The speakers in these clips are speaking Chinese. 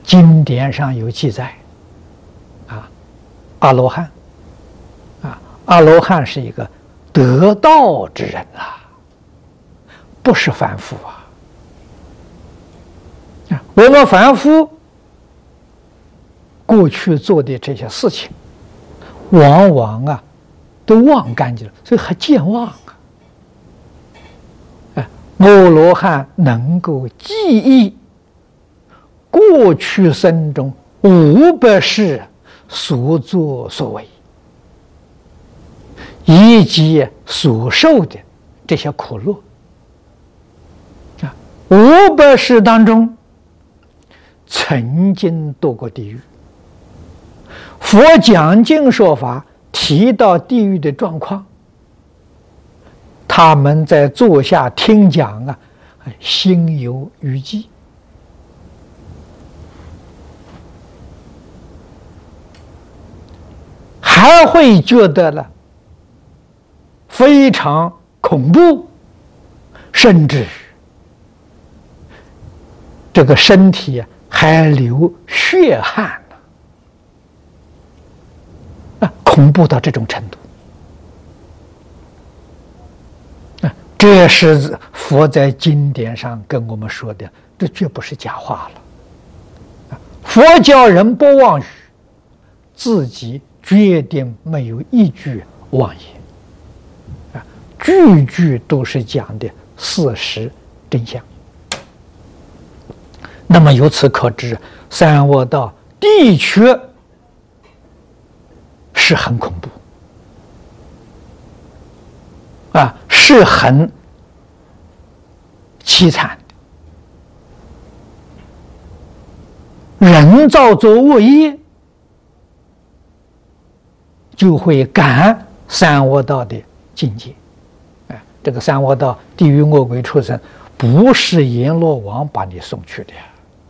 经典上有记载，阿罗汉，阿罗汉是一个得道之人不是凡夫我们凡夫过去做的这些事情，往往都忘干净了，所以还健忘阿罗汉能够记忆过去生中500世所作所为，以及所受的这些苦乐500世当中曾经堕过地狱。佛讲经说法提到地狱的状况，他们在坐下听讲心有余悸，还会觉得了非常恐怖，甚至这个身体还流血汗恐怖到这种程度这是佛在经典上跟我们说的，这绝不是假话了佛教人不妄语，自己决定没有一句妄言句句都是讲的事实真相。那么由此可知，三恶道的确是很恐怖是很凄惨的。人造作恶业，就会感三恶道的境界。这个三恶道，地狱、恶鬼、畜生，不是阎罗王把你送去的，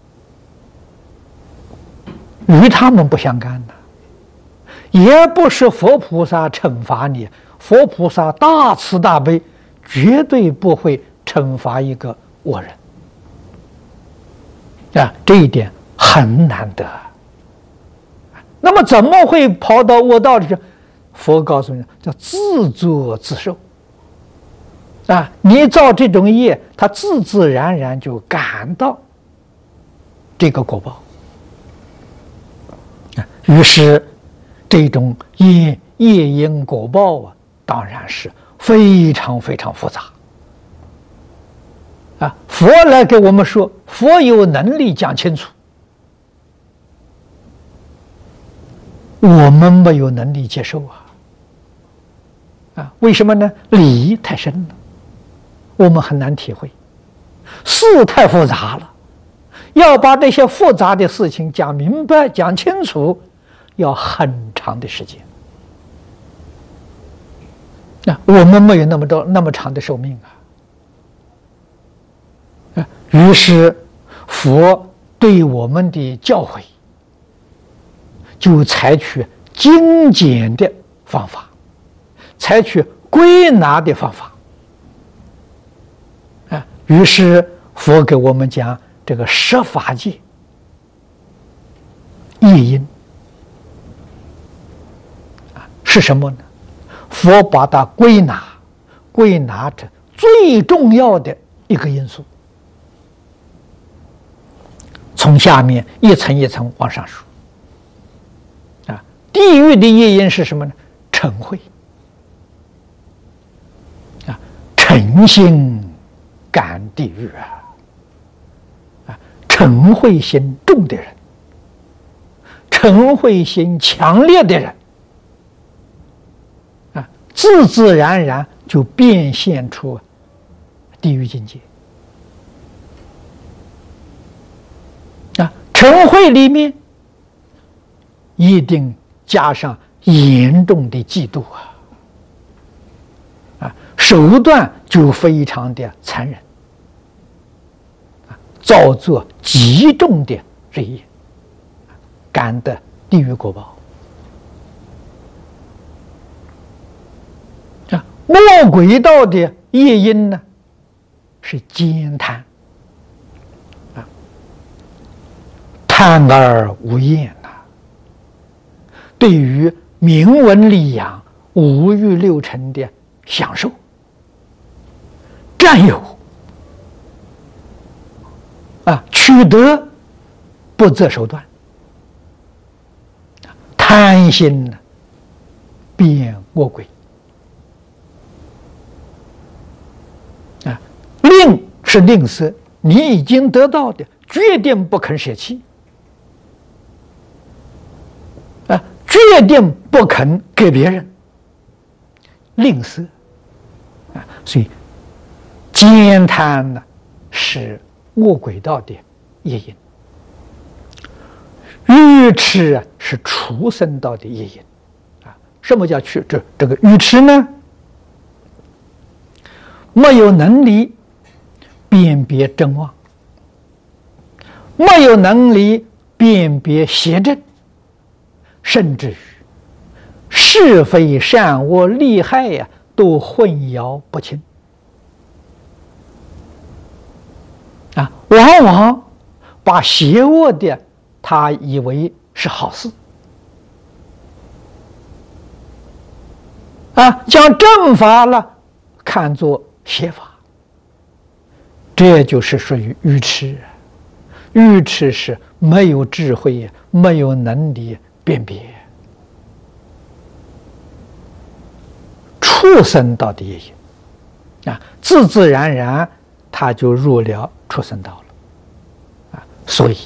与他们不相干的，也不是佛菩萨惩罚你。佛菩萨大慈大悲，绝对不会惩罚一个恶人这一点很难得。那么怎么会跑到恶道里去？佛告诉你，叫自作自受你造这种业，他自自然然就感到这个果报于是这种业因果报当然是非常非常复杂佛来给我们说，佛有能力讲清楚，我们没有能力接受为什么呢？理太深了，我们很难体会，事太复杂了，要把这些复杂的事情讲明白讲清楚，要很长的时间我们没有那么长的寿命于是佛对我们的教诲就采取精简的方法，采取归纳的方法于是佛给我们讲这个十法界业因是什么呢？佛把它归纳成最重要的一个因素，从下面一层一层往上数地狱的业因是什么呢？嗔恚嗔心感地狱嗔恚心重的人，嗔恚心强烈的人自自然然就变现出地狱境界嗔恚里面一定加上严重的嫉妒手段就非常的残忍造作极重的罪业，感得地狱果报魔鬼道的业因呢，是奸贪贪贪而无厌呐。对于名闻利养、五欲六尘的享受、占有取得不择手段，贪心呢，变恶鬼吝是吝啬，你已经得到的，决定不肯舍弃决定不肯给别人，吝啬所以奸贪呢是恶鬼道的业因，愚痴是畜生道的业因什么叫这个愚痴呢？没有能力辨别真妄，没有能力辨别邪正，甚至于是非善恶利害都混淆不清往往把邪恶的他以为是好事将正法了看作邪法，这就是属于愚痴。愚痴是没有智慧，没有能力辨别，畜生道的业因自自然然他就入了畜生道了所以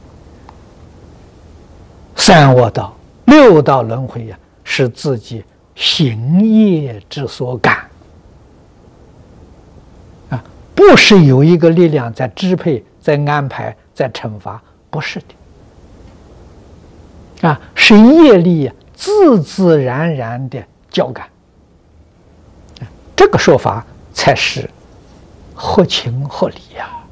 三恶道、六道轮回是自己行业之所感不是有一个力量在支配、在安排、在惩罚，不是的是业力自自然然的交感这个说法才是合情合理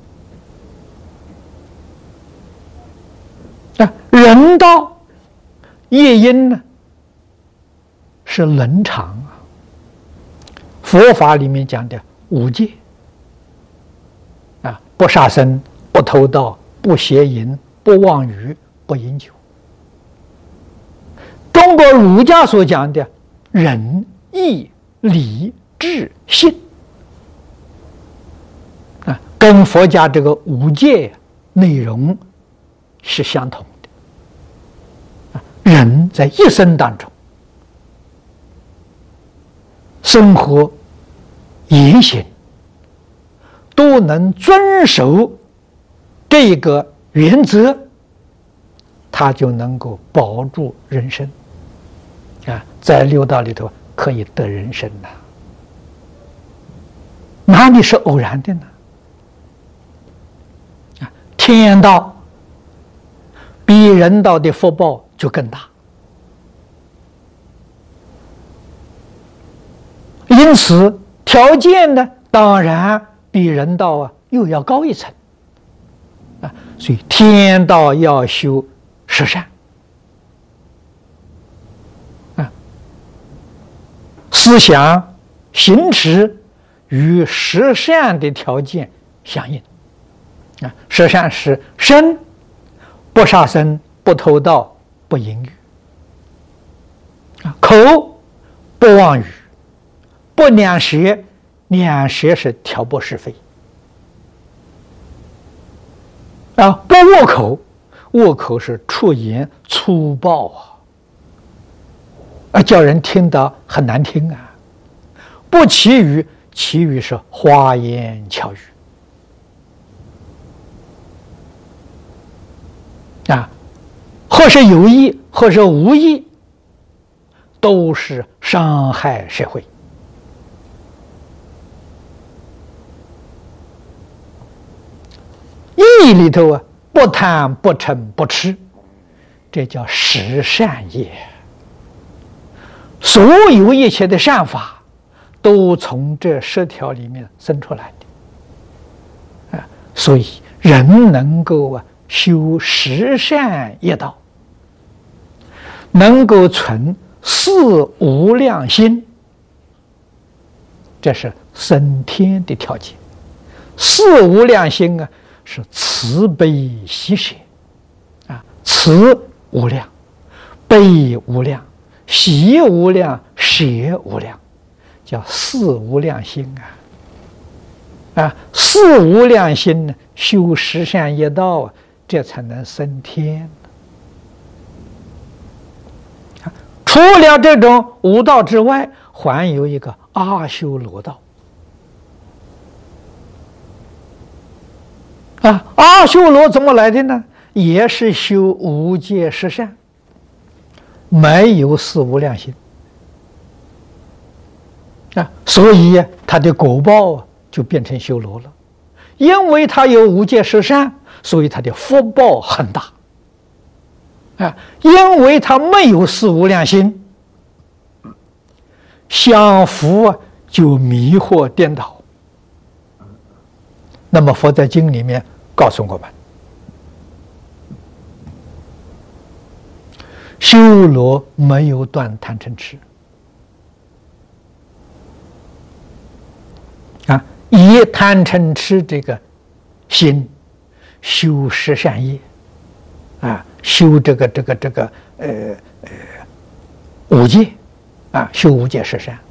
人道业因呢是伦常佛法里面讲的五戒不杀生、不偷盗、不邪淫、不妄语、不饮酒。中国儒家所讲的仁、义、礼、智、信跟佛家这个五戒内容是相同的人在一生当中生活言行都能遵守这个原则，他就能够保住人生在六道里头可以得人生哪里是偶然的呢？天道比人道的福报就更大，因此条件呢，当然比人道又要高一层所以天道要修十善思想行持与十善的条件相应十善是身不杀生、不偷盗、不淫欲口不妄语、不两舌，两舌是挑拨是非不恶口，恶口是出言粗暴叫人听得很难听不绮语，绮语是花言巧语或是有意，或是无意，都是伤害社会义里头不贪、不嗔、不痴，这叫十善业。所有一切的善法都从这10条里面生出来的所以人能够修十善业道，能够存4无量心，这是升天的条件。4无量心是慈悲喜舍慈无量，悲无量，喜无量，舍无量，叫四无量心四无量心呢，修十善业道这才能升天。除了这种五道之外，还有一个阿修罗道。阿修罗怎么来的呢？也是修五戒十善，没有四无量心所以他的果报就变成修罗了。因为他有五戒十善，所以他的福报很大因为他没有四无量心，享福就迷惑颠倒。那么佛在经里面告诉我们，修罗没有断贪嗔痴以贪嗔痴这个心修十善业修这个五戒修五戒十善，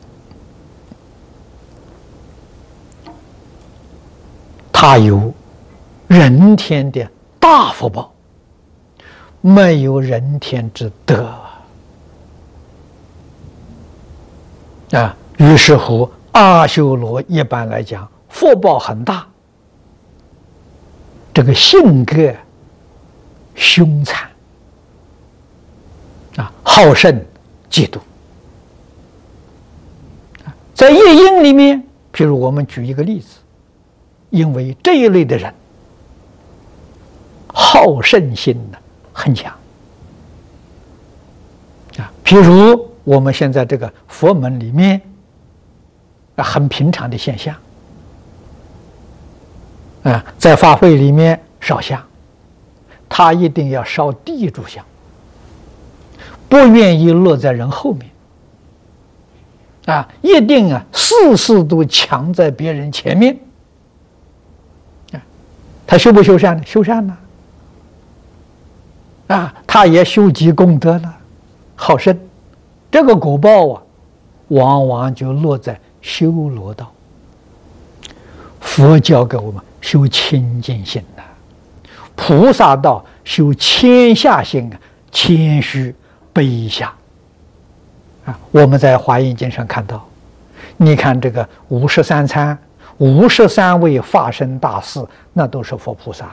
他有人天的大福报，没有人天之德于是乎阿修罗一般来讲福报很大，这个性格凶残好胜嫉妒在业因里面，譬如我们举一个例子，因为这一类的人好胜心很强譬如我们现在这个佛门里面很平常的现象在法会里面烧香，他一定要烧第一炷香，不愿意落在人后面一定事事都抢在别人前面他修不修善呢？修善呢他也修积功德了，好胜，这个果报往往就落在修罗道。佛教给我们修清净心菩萨道修谦下心谦虚卑下我们在华严经上看到，你看这个53参53位法身大士，那都是佛菩萨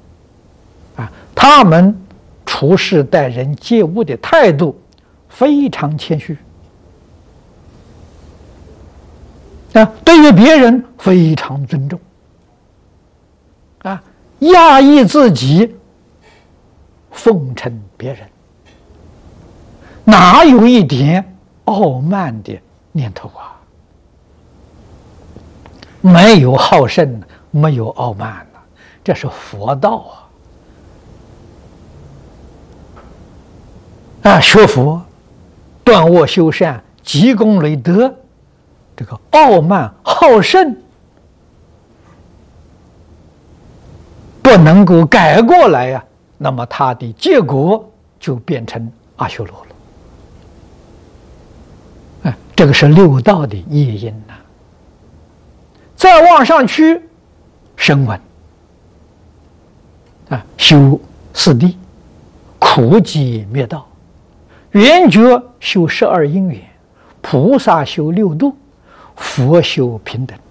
他们处事待人接物的态度非常谦虚对于别人非常尊重压抑自己，奉承别人，哪有一点傲慢的念头没有好胜，没有傲慢这是佛道学佛断恶修善，积功累德，这个傲慢好胜不能够改过来那么他的结果就变成阿修罗了这个是六道的业因再往上去声闻修四谛，苦集灭道，圆觉修12因缘，菩萨修六度，佛修平等。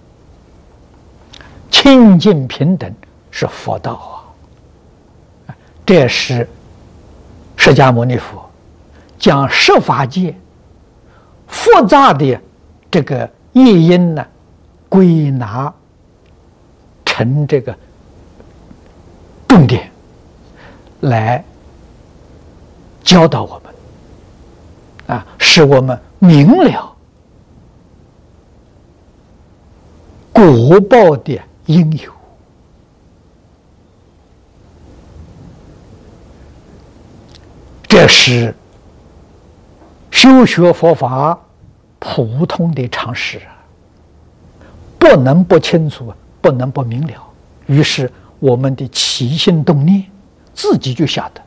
清净平等是佛道这是释迦牟尼佛将十法界复杂的这个业因归纳成这个重点来教导我们使我们明了果报的因由这是修学佛法普通的常识不能不清楚，不能不明了。于是我们的起心动念自己就晓得